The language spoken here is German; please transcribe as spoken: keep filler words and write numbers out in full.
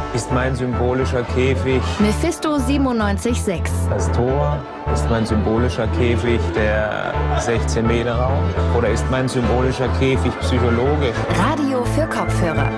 ist mein symbolischer Käfig Mephisto siebenundneunzig Komma sechs. das Tor? Ist mein symbolischer Käfig der sechzehn Meter Raum? Oder ist mein symbolischer Käfig psychologisch? Radio für Kopfhörer.